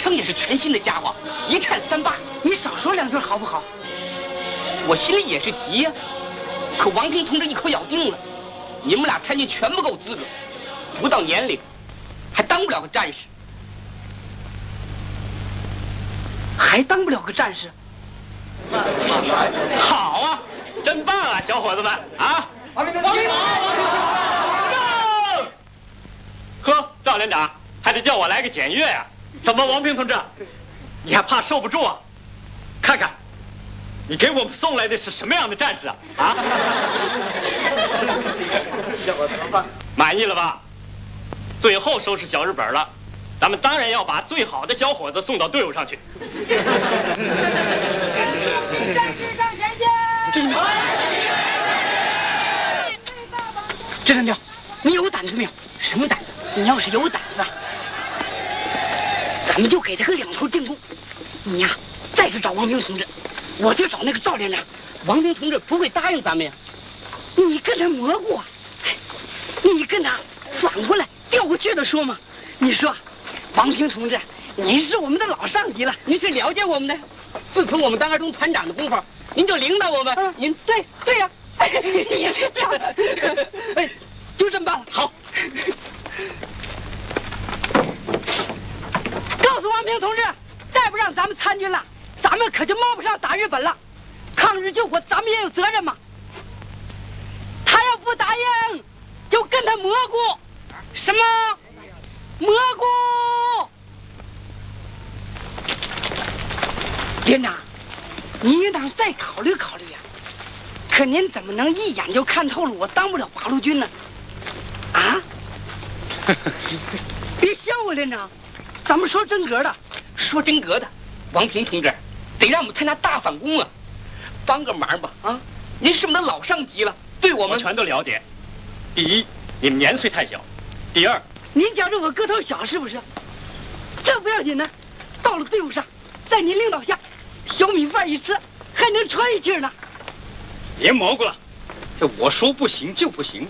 枪也是全新的家伙，一颤38。 你少说两句好不好？ 我心里也是急呀，可王平同志一口咬定了，你们俩参军全不够资格，不到年龄，还当不了个战士。 还当不了个战士？ 好啊，真棒啊，小伙子们啊！ 王平同志， 呵，赵连长还得叫我来个检阅呀？怎么，王平同志，你还怕受不住啊？看看，你给我们送来的是什么样的战士啊？啊？满意了吧？最后收拾小日本了。咱们当然要把最好的小伙子送到队伍上去。 知道没有？你有胆子没有？什么胆子？你要是有胆子，咱们就给他个两头进攻。你呀，再去找王平同志，我去找那个赵连长。 王平同志不会答应咱们呀。 你跟他蘑菇啊，你跟他反过来调过去的说嘛。你说。王平同志，您是我们的老上级了， 您是了解我们的。自从我们当二中团长的功夫，您就领导我们。 您对呀，也是这样。哎，就这么办了。 好。 告诉王平同志，再不让咱们参军了，咱们可就冒不上打日本了。抗日救国，咱们也有责任嘛。他要不答应，就跟他蘑菇。什么？蘑菇。连长，您应当再考虑考虑呀。可您怎么能一眼就看透了我当不了八路军呢？啊？别笑我，连长，咱们说真格的。 说真格的，王平同志，得让我们参加大反攻啊！帮个忙吧啊！您是我们的老上级了，对我们全都了解。第一，你们年岁太小；第二， 您觉着我个头小是不是？这不要紧呢，到了队伍上，在您领导下，小米饭一吃，还能喘一气呢。 别蘑菇了，这我说不行就不行。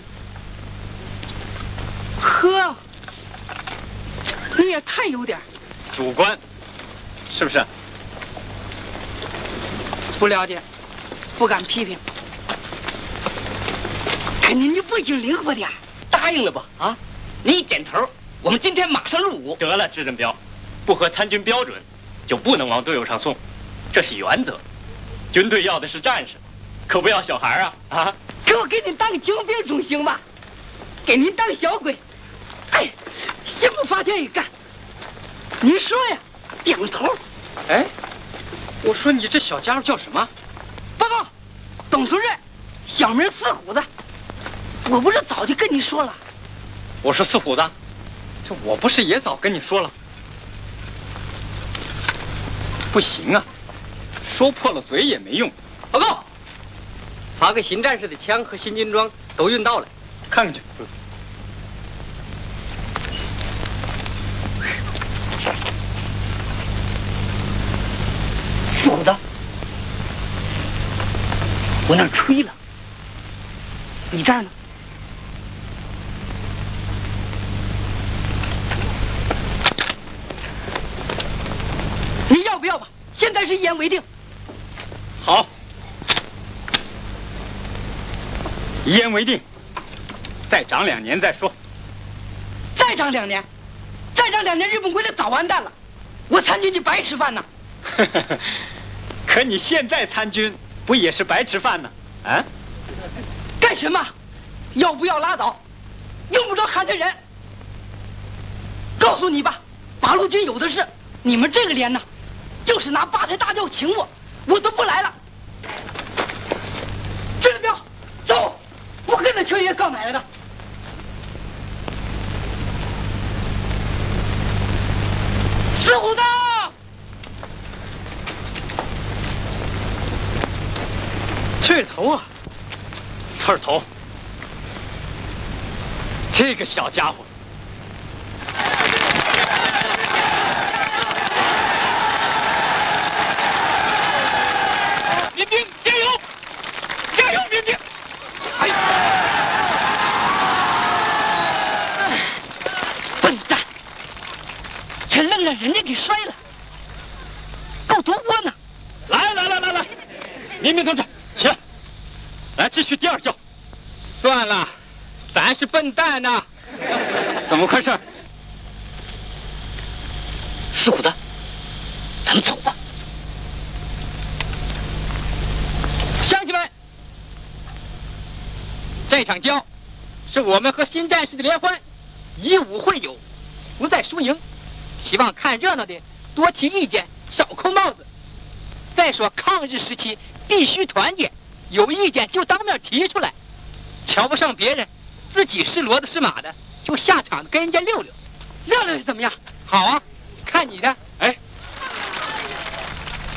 呵，你也太有点主观，是不是？ 不了解，不敢批评。可您就不行灵活点， 答应了吧？啊，您一点头，我们今天马上入伍。 得了，支正彪，不合参军标准，就不能往队伍上送，这是原则。军队要的是战士，可不要小孩啊！啊！ 给我给您当个救兵总行吧？给您当小鬼，哎，心不发现也干。您说呀，点个头。 哎，我说你这小家伙叫什么？ 报告，董同志，小名四虎子。我不是早就跟你说了？ 我说四虎子，这我不是也早跟你说了？不行啊，说破了嘴也没用。 报告，把给新战士的枪和新军装都运到了， 看看去。 四虎子，我那儿吹了，你这儿呢？你要不要吧？现在是一言为定。 好，一言为定。再长2年再说。 再长2年，再长2年，日本鬼子早完蛋了，我参军就白吃饭呢。 可你现在参军不也是白吃饭呢？啊？ 干什么？要不要拉倒？用不着寒碜人。告诉你吧，八路军有的是，你们这个连呢，就是拿八抬大轿请我，我都不来了。知道没有？走，不跟那邱爷告奶奶的。四虎子， 刺头啊！刺头，这个小家伙。民兵加油！加油，民兵！哎， 笨蛋，这愣让人家给摔了。 林明同志，起来，来继续第二教。 算了，咱是笨蛋呐。 怎么回事？ 四虎子，咱们走吧。乡亲们，这场交是我们和新战士的联欢，以武会友，不在输赢。希望看热闹的多提意见，少扣帽子。再说抗日时期必须团结，有意见就当面提出来，瞧不上别人，自己是骡子是马的，就下场跟人家溜溜。 热闹是怎么样？ 好啊，看你的。 哎，